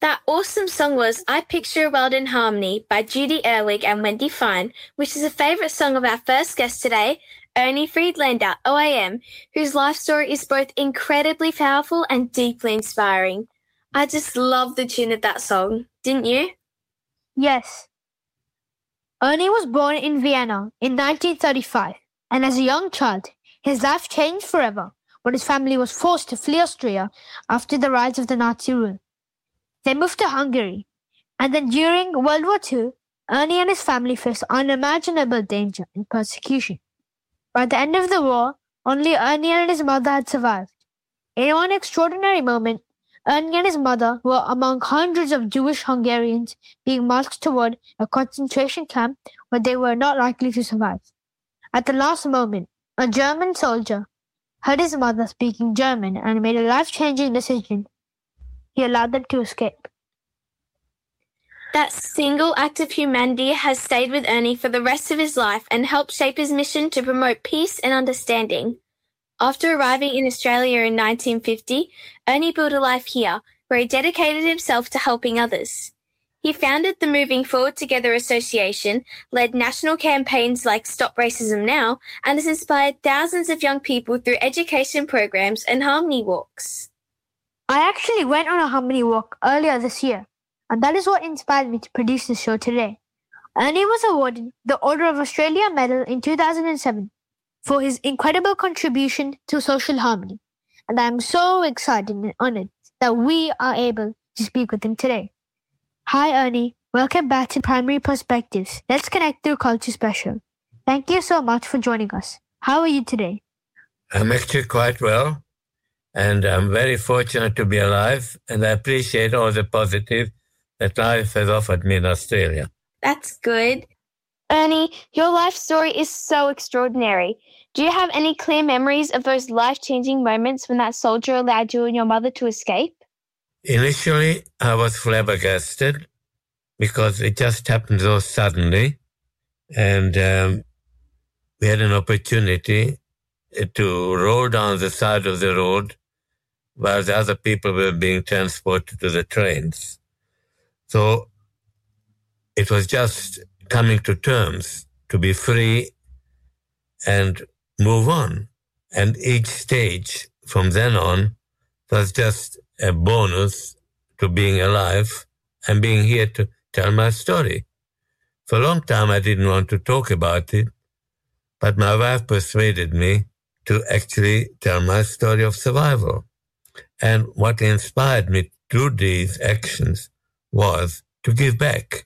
That awesome song was I Picture a World in Harmony by Judy Ehrlich and Wendy Fine, which is a favourite song of our first guest today, Ernie Friedlander, OAM, whose life story is both incredibly powerful and deeply inspiring. I just love the tune of that song, didn't you? Yes. Ernie was born in Vienna in 1935, and as a young child, his life changed forever when his family was forced to flee Austria after the rise of the Nazi rule. They moved to Hungary, and then during World War II, Ernie and his family faced unimaginable danger and persecution. By the end of the war, only Ernie and his mother had survived. In one extraordinary moment, Ernie and his mother were among hundreds of Jewish Hungarians being marched toward a concentration camp where they were not likely to survive. At the last moment, a German soldier heard his mother speaking German and made a life-changing decision. He allowed them to escape. That single act of humanity has stayed with Ernie for the rest of his life and helped shape his mission to promote peace and understanding. After arriving in Australia in 1950, Ernie built a life here, where he dedicated himself to helping others. He founded the Moving Forward Together Association, led national campaigns like Stop Racism Now, and has inspired thousands of young people through education programs and harmony walks. I actually went on a harmony walk earlier this year, and that is what inspired me to produce this show today. Ernie was awarded the Order of Australia Medal in 2007 for his incredible contribution to social harmony, and I am so excited and honored that we are able to speak with him today. Hi Ernie, welcome back to Primary Perspectives. Let's connect through Culture Special. Thank you so much for joining us. How are you today? I'm actually quite well, and I'm very fortunate to be alive, and I appreciate all the positive that life has offered me in Australia. That's good. Ernie, your life story is so extraordinary. Do you have any clear memories of those life-changing moments when that soldier allowed you and your mother to escape? Initially, I was flabbergasted because it just happened so suddenly, and we had an opportunity to roll down the side of the road while the other people were being transported to the trains. So it was just coming to terms to be free and move on. And each stage from then on was just a bonus to being alive and being here to tell my story. For a long time, I didn't want to talk about it, but my wife persuaded me to actually tell my story of survival. And what inspired me to do these actions was to give back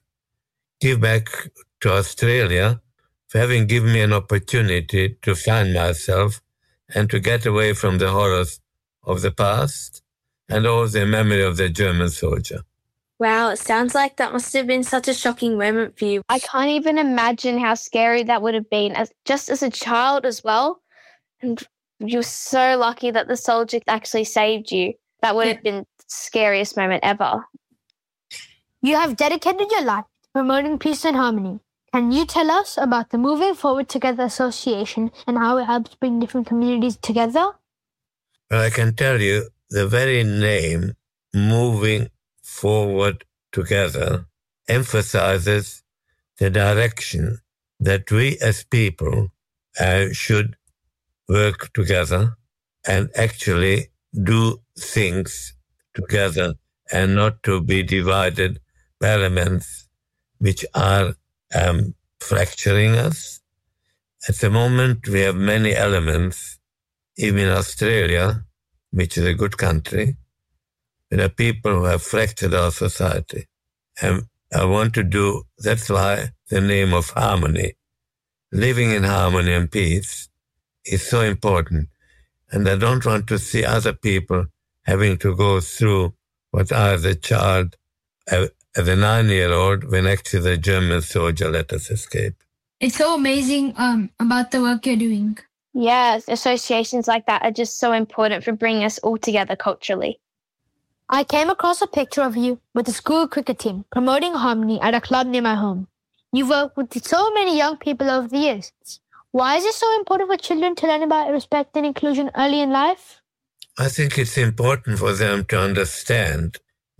to Australia for having given me an opportunity to find myself and to get away from the horrors of the past and all the memory of the German soldier. Wow, it sounds like that must have been such a shocking moment for you. I can't even imagine how scary that would have been, just as a child as well. And you're so lucky that the soldier actually saved you. That would have been the scariest moment ever. You have dedicated your life to promoting peace and harmony. Can you tell us about the Moving Forward Together Association and how it helps bring different communities together? Well, I can tell you the very name, Moving Forward Together, emphasizes the direction that we as people should work together and actually do things together and not to be divided by elements which are fracturing us. At the moment, we have many elements, even in Australia, which is a good country. There are people who have fractured our society. And I want to do, that's why the name of harmony. Living in harmony and peace is so important. And I don't want to see other people having to go through what I, as a child, as a 9-year-old, when actually the German soldier let us escape. It's so amazing about the work you're doing. Yes, associations like that are just so important for bringing us all together culturally. I came across a picture of you with the school cricket team promoting harmony at a club near my home. You've worked with so many young people over the years. Why is it so important for children to learn about respect and inclusion early in life? I think it's important for them to understand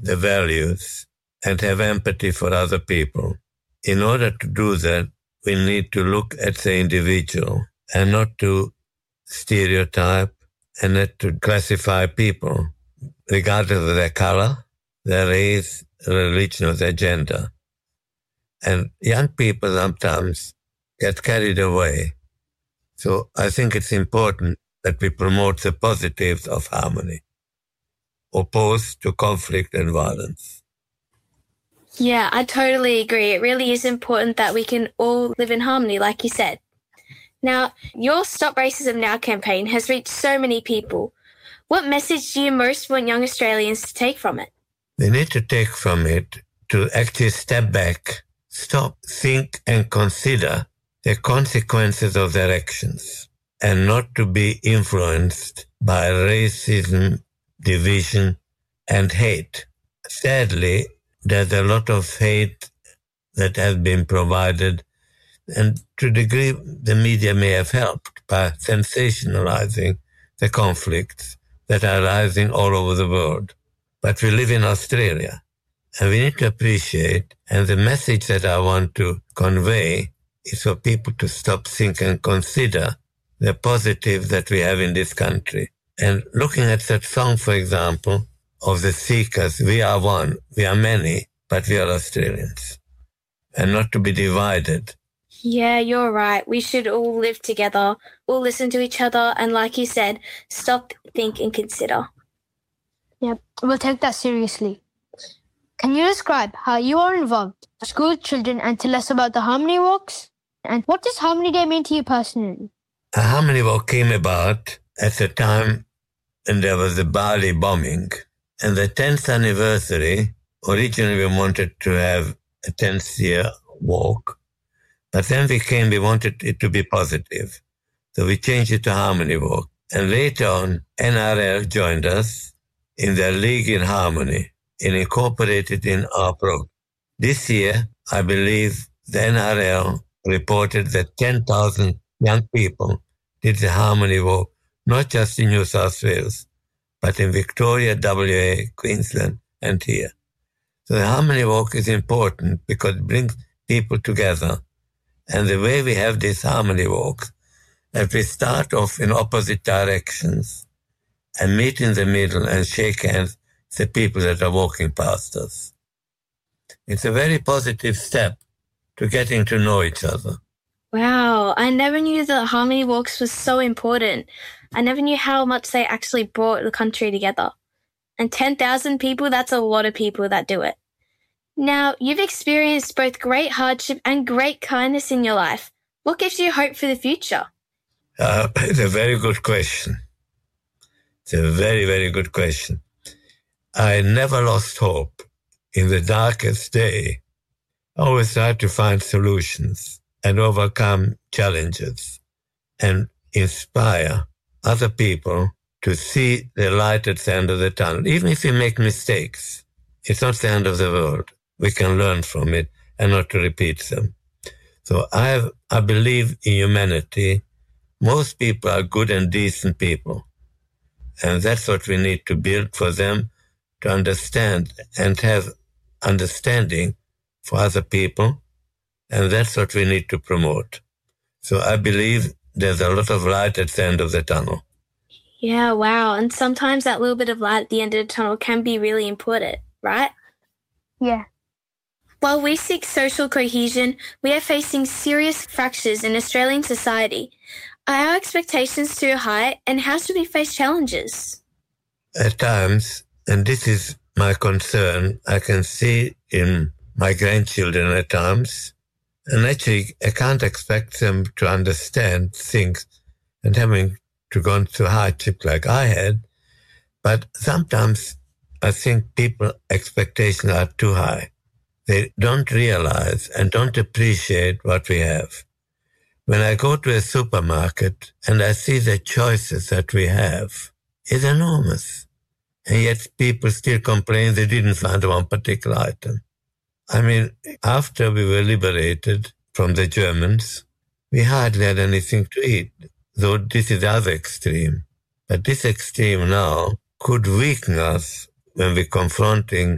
the values, and have empathy for other people. In order to do that, we need to look at the individual and not to stereotype and not to classify people regardless of their color, their race, religion, or their gender. And young people sometimes get carried away. So I think it's important that we promote the positives of harmony, opposed to conflict and violence. Yeah, I totally agree. It really is important that we can all live in harmony, like you said. Now, your Stop Racism Now campaign has reached so many people. What message do you most want young Australians to take from it? They need to take from it to actually step back, stop, think, and consider the consequences of their actions, and not to be influenced by racism, division, and hate. Sadly, there's a lot of hate that has been provided, and to a degree the media may have helped by sensationalizing the conflicts that are rising all over the world. But we live in Australia, and we need to appreciate, and the message that I want to convey is for people to stop, think, and consider the positive that we have in this country. And looking at that song, for example, of the Seekers, we are one, we are many, but we are Australians. And not to be divided. Yeah, you're right. We should all live together, all listen to each other, and like you said, stop, think, and consider. Yep, we'll take that seriously. Can you describe how you are involved with school children and tell us about the Harmony Walks? And what does Harmony Day mean to you personally? A Harmony Walk came about at the time when there was the Bali bombing. And the 10th anniversary, originally we wanted to have a 10th year walk, but then we wanted it to be positive. So we changed it to Harmony Walk. And later on, NRL joined us in their League in Harmony and incorporated in our program. This year, I believe the NRL reported that 10,000 young people did the Harmony Walk, not just in New South Wales, but in Victoria, WA, Queensland, and here. So the Harmony Walk is important because it brings people together. And the way we have these Harmony Walks, that we start off in opposite directions and meet in the middle and shake hands with the people that are walking past us. It's a very positive step to getting to know each other. Wow, I never knew that Harmony Walks was so important. I never knew how much they actually brought the country together. And 10,000 people, that's a lot of people that do it. Now, you've experienced both great hardship and great kindness in your life. What gives you hope for the future? It's a very good question. It's a very, very good question. I never lost hope. In the darkest day, I always tried to find solutions and overcome challenges and inspire other people to see the light at the end of the tunnel. Even if we make mistakes, it's not the end of the world. We can learn from it and not to repeat them. So I believe in humanity. Most people are good and decent people. And that's what we need to build for them to understand and have understanding for other people. And that's what we need to promote. So I believe there's a lot of light at the end of the tunnel. Yeah, wow. And sometimes that little bit of light at the end of the tunnel can be really important, right? Yeah. While we seek social cohesion, we are facing serious fractures in Australian society. Are our expectations too high, and how should we face challenges? At times, and this is my concern, I can see in my grandchildren at times, and actually I can't expect them to understand things and having to go through hardship like I had, but sometimes I think people's expectations are too high. They don't realize and don't appreciate what we have. When I go to a supermarket and I see the choices that we have, it's enormous. And yet people still complain they didn't find one particular item. I mean, after we were liberated from the Germans, we hardly had anything to eat, though this is the other extreme. But this extreme now could weaken us when we're confronting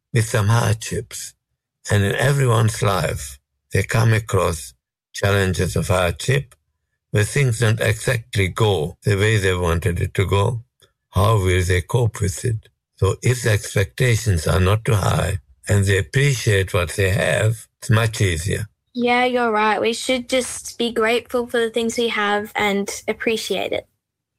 with some hardships. And in everyone's life, they come across challenges of hardship where things don't exactly go the way they wanted it to go. How will they cope with it? So if the expectations are not too high and they appreciate what they have, it's much easier. Yeah, you're right. We should just be grateful for the things we have and appreciate it.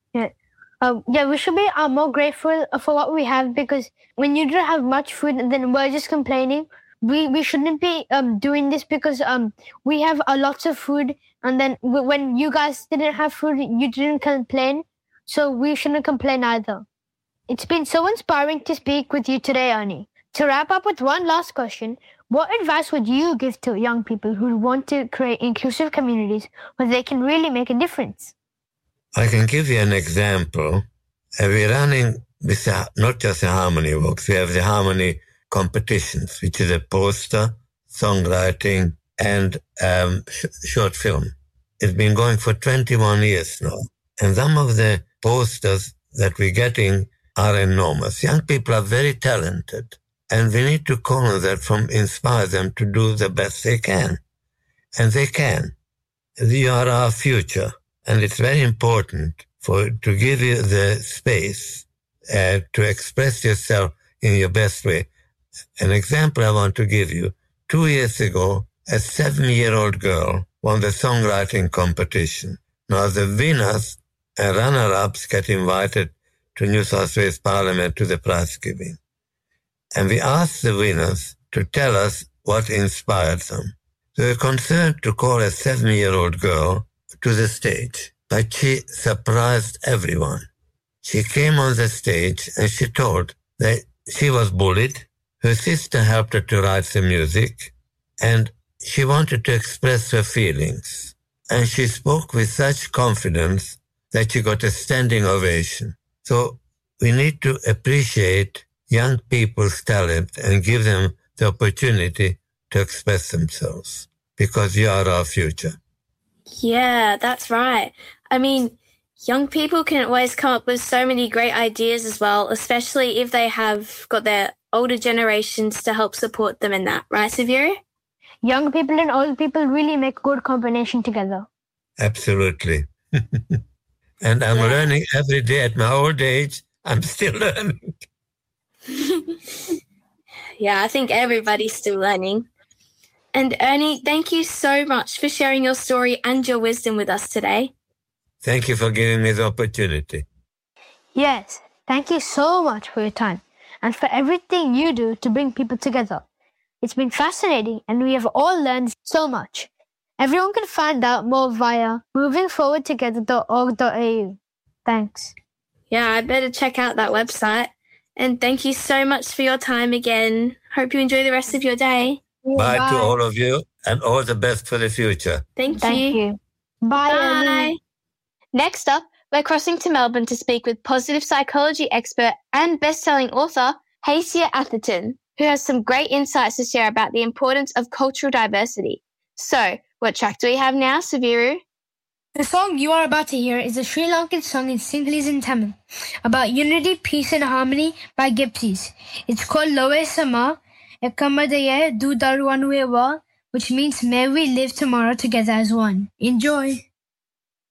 We should be more grateful for what we have, because when you don't have much food and then we're just complaining, we shouldn't be doing this, because we have a lot of food, and then when you guys didn't have food, you didn't complain, so we shouldn't complain either. It's been so inspiring to speak with you today, Ernie. To wrap up with one last question, what advice would you give to young people who want to create inclusive communities where they can really make a difference? I can give you an example. We're running with not just the Harmony Walks, we have the Harmony competitions, which is a poster, songwriting, and short film. It's been going for 21 years now. And some of the posters that we're getting are enormous. Young people are very talented, and we need to corner that from inspire them to do the best they can. And they can. You are our future. And it's very important to give you the space to express yourself in your best way. An example I want to give you. 2 years ago, a 7-year-old girl won the songwriting competition. Now the winners and runner-ups get invited to New South Wales Parliament to the prize giving. And we asked the winners to tell us what inspired them. They were concerned to call a 7-year-old girl to the stage, but she surprised everyone. She came on the stage and she told that she was bullied. Her sister helped her to write the music, and she wanted to express her feelings. And she spoke with such confidence that she got a standing ovation. So we need to appreciate young people's talent and give them the opportunity to express themselves, because you are our future. Yeah, that's right. I mean, young people can always come up with so many great ideas as well, especially if they have got their older generations to help support them in that. Right, Saverio? Young people and old people really make a good combination together. Absolutely. And I'm learning every day. At my old age, I'm still learning. Yeah, I think everybody's still learning. And Ernie, thank you so much for sharing your story and your wisdom with us today. Thank you for giving me the opportunity. Yes, thank you so much for your time and for everything you do to bring people together. It's been fascinating and we have all learned so much. Everyone can find out more via movingforwardtogether.org.au. Thanks. Yeah, I better check out that website. And thank you so much for your time again. Hope you enjoy the rest of your day. Bye to all of you, and all the best for the future. Thank you. Bye. Bye. Next up, we're crossing to Melbourne to speak with positive psychology expert and best-selling author Hacia Atherton, who has some great insights to share about the importance of cultural diversity. So, what track do we have now, Saviru? The song you are about to hear is a Sri Lankan song in Sinhalese and Tamil about unity, peace and harmony by Gypsies. It's called Loe Sama Ekamadaya Du Daruanuewa, which means may we live tomorrow together as one. Enjoy!